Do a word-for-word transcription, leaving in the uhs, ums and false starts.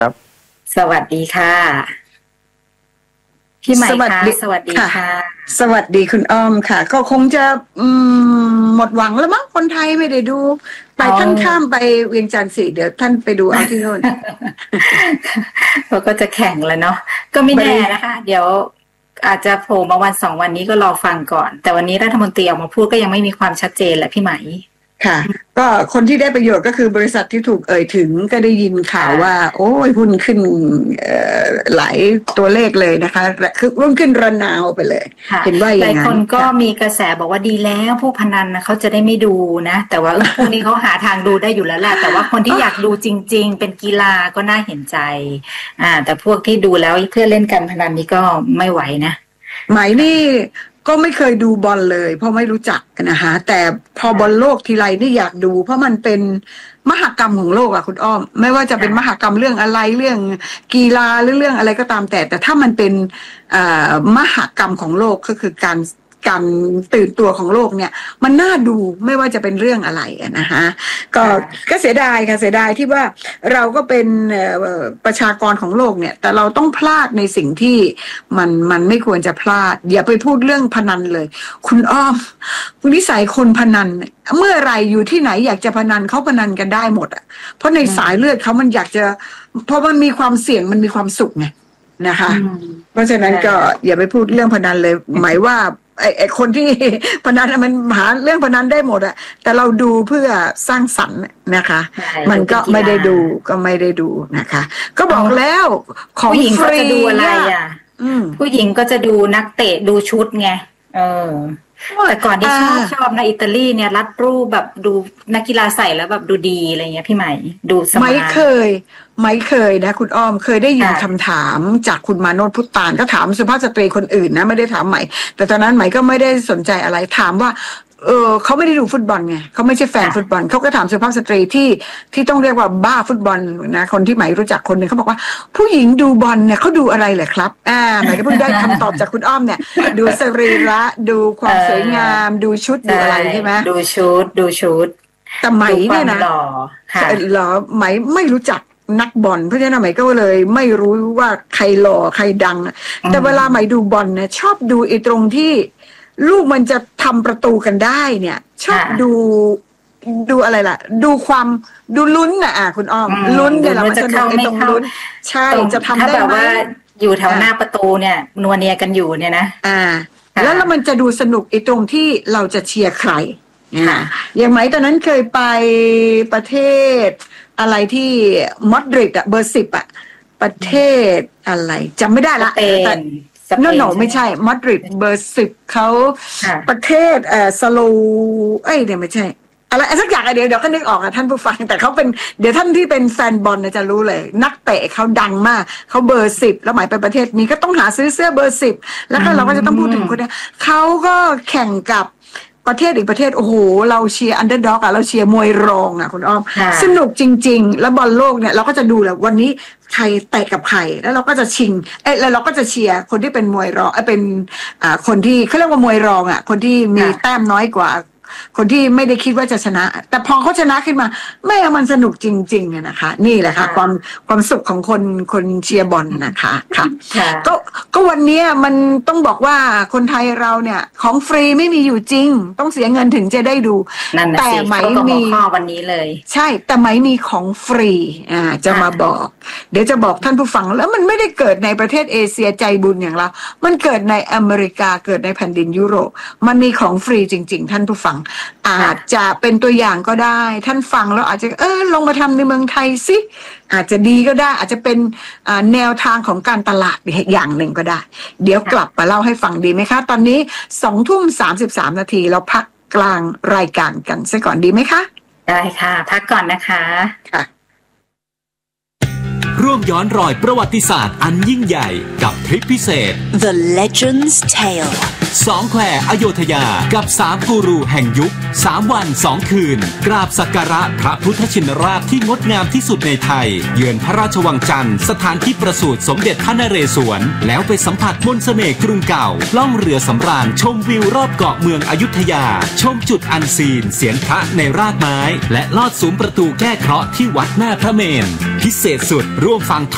ครับสวัสดีค่ะพี่ใหม่ค่ะสวัสดีค่ะสวัสดีคุณอ้อมค่ะก็คงจะหมดหวังแล้วมั้งคนไทยไม่ได้ดูไปท่านข้ามไปเวียงจันทร์สิเดี๋ยวท่านไปดูเอาที่โน่นเราก็จะแข่งแล้วเนาะก็ไม่แน่นะคะเดี๋ยวอาจจะโผล่มาวันสองวันนี้ก็รอฟังก่อนแต่วันนี้รัฐมนตรีออกมาพูดก็ยังไม่มีความชัดเจนแหละพี่ใหม่ค่ะก็คนที่ได้ประโยชน์ก็คือบริษัทที่ถูกเอ่ยถึงก็ได้ยินข่าวว่าโอ้ยหุ้นขึ้นหลายตัวเลขเลยนะคะคือหุ้นขึ้นระนาวไปเลยเห็นว่าอย่างนั้นหลายคนก็มีกระแสบอกว่าดีแล้วผู้พนันนะเขาจะได้ไม่ดูนะแต่ว่าพวกนี้เขาหาทางดูได้อยู่แล้วแหละแต่ว่าคนที่อยากดูจริงๆเป็นกีฬาก็น่าเห็นใจอ่าแต่พวกที่ดูแล้วเพื่อเล่นการพนันนี้ก็ไม่ไหวนะหมายนี่ก็ไม่เคยดูบอลเลยเพราะไม่รู้จักนะคะแต่พอบอลโลกทีไรนี่อยากดูเพราะมันเป็นมหกรรมของโลกอะคุณอ้อมไม่ว่าจะเป็นมหกรรมเรื่องอะไรเรื่องกีฬาหรือเรื่องอะไรก็ตามแต่แต่ถ้ามันเป็นมหกรรมของโลกก็คือการการตื่นตัวของโลกเนี่ยมันน่าดูไม่ว่าจะเป็นเรื่องอะไรนะคะก็ก็เสียดายค่ะเสียดายที่ว่าเราก็เป็นประชากรของโลกเนี่ยแต่เราต้องพลาดในสิ่งที่มันมันไม่ควรจะพลาดอย่าไปพูดเรื่องพนันเลยคุณอ้อมคุณนิสัยคนพนันเมื่อไรอยู่ที่ไหนอยากจะพนันเขาพนันกันได้หมดอ่ะเพราะในสายเลือดเขามันอยากจะเพราะมันมีความเสี่ยงมันมีความสุขไงนะคะเพราะฉะนั้นก็อย่าไปพูดเรื่องพนันเลยหมายว่าไอ้ไอ้คนที่พนันมันหาเรื่องพนันได้หมดอะแต่เราดูเพื่อสร้างสรรค์นะคะมันก็ไม่ได้ดูก็ไม่ได้ดูนะคะก็บอกแล้วของผู้หญิงก็จะดูอะไรอ่ะผู้หญิงก็จะดูนักเตะดูชุดไงเออแต่ก่อนที่ชอบชอบนะอิตาลีเนี่ยรัดรูปแบบดูนักกีฬาใส่แล้วแบบดูดีอะไรเงี้ยพี่ใหม่ดูสมัยไม่เคยไม่เคยนะคุณอ้อมเคยได้ยินคำถามจากคุณมาโนชพุตตานก็ถามสุภาพสตรีคนอื่นนะไม่ได้ถามใหม่แต่ตอนนั้นใหม่ก็ไม่ได้สนใจอะไรถามว่าเออเขาไม่ได้ดูฟุตบอลไงเขาไม่ใช่แฟนฟุตบอลเขาก็ถามสุภาพสตรีที่ที่ต้องเรียกว่าบ้าฟุตบอลนะคนที่ใหม่รู้จักคนหนึ่งเขาบอกว่าผู้หญิงดูบอลเนี่ยเขาดูอะไรเหรอครับอ่าใหม่ก็เพิ่งได้คำตอบจากคุณอ้อมเนี่ยดูสรีระดูความสวยงามดูชุดดูอะไรใช่ไหมดูชุดดูชุดแต่ใหม่เนี่ยนะหล่อหล่อใหม่ไม่รู้จักนักบอลเพราะฉะนั้นใหม่ก็เลยไม่รู้ว่าใครหล่อใครดังแต่เวลาใหม่ดูบอลเนี่ยชอบดูไอ้ตรงที่ลูกมันจะทำประตูกันได้เนี่ยชอบดูดูอะไรล่ะดูความดูลุ้นนะอ่ะคุณอ้อมลุ้นเนี่ยเราจะเข้าไม่ตรงลุ้นใช่จะทำได้ไหมอยู่แถวหน้าประตูเนี่ยนัวเนียกันอยู่เนี่ยนะอ่าแล้วแล้วมันจะดูสนุกไอ้ตรงที่เราจะเชียร์ใครอ่าอย่างไหมตอนนั้นเคยไปประเทศอะไรที่มอดริดอะเบอร์สิบอะประเทศอะไรจำไม่ได้ละแต่โน่นไม่ใช่มาดริดเบอร์สิบเขาประเทศเอ่อสโลเอ้ยเนี่ยไม่ใช่อะไรสักอย่างเดี๋ยวเดี๋ยวก็นึกออกอะท่านผู้ฟังแต่เขาเป็นเดี๋ยวท่านที่เป็นแฟนบอลจะรู้เลยนักเตะเขาดังมากเขาเบอร์สิบแล้วหมายไปประเทศนี้ก็ต้องหาซื้อเสื้อเบอร์สิบแล้วก็เราก็จะต้องพูดถึงคนนี้เขาก็แข่งกับประเทศอีกประเทศโอ้โหเราเชียร์อันเดอร์ด็อกอะเราเชียร์มวยรองอะคุณอ้อมสนุกจริงๆแล้วบอลโลกเนี่ยเราก็จะดูแหละวันนี้ใครเตะกับใครแล้วเราก็จะชิงเอ้แล้วเราก็จะเชียร์คนที่เป็นมวยรองเอ้เป็นอ่าคนที่เขาเรียกว่ามวยรองอะคนที่มีแต้มน้อยกว่าคนที่ไม่ได้คิดว่าจะชนะแต่พอเขาชนะขึ้นมาแม่มันสนุกจริงๆนะคะนี่แหละค่ะความความสุขของคนคนเชียร์บอลนะคะค่ะก็ก็วันนี้มันต้องบอกว่าคนไทยเราเนี่ยของฟรีไม่มีอยู่จริงต้องเสียเงินถึงจะได้ดูแต่ไหมมีข้อวันนี้เลยใช่แต่ไหมมีของฟรีอ่าจะมาบอกเดี๋ยวจะบอกท่านผู้ฟังแล้วมันไม่ได้เกิดในประเทศเอเชียใจบุญอย่างเรามันเกิดในอเมริกาเกิดในแผ่นดินยุโรปมันมีของฟรีจริงๆท่านผู้ฟังอาจจะเป็นตัวอย่างก็ได้ท่านฟังแล้วอาจจะเออลงมาทำในเมืองไทยสิอาจจะดีก็ได้อาจจะเป็นแนวทางของการตลาดอย่างหนึ่งก็ได้เดี๋ยวกลับมาเล่าให้ฟังดีไหมคะตอนนี้สองทุ่มสามสิบสามนาทีเราพักกลางรายการกันซะก่อนดีไหมคะได้ค่ะพักก่อนนะคะค่ะร่วมย้อนรอยประวัติศาสตร์อันยิ่งใหญ่กับทริปพิเศษ The Legend's Tale สองแควอโยธยากับสามกูรูแห่งยุคสามวันสองคืนกราบสักการะพระพุทธชินราชที่งดงามที่สุดในไทยเยือนพระราชวังจันทร์สถานที่ประสูติสมเด็จพระนเรศวรแล้วไปสัมผัสมนต์เสน่ห์กรุงเก่าล่องเรือสำราญชมวิวรอบเกาะเมืองอยุธยาชมจุดอันซีนเสียงพระในรากไม้และลอดซุ้มประตูแก้เคราะห์ที่วัดหน้าพระเมรุพิเศษสุดร่วมฟัง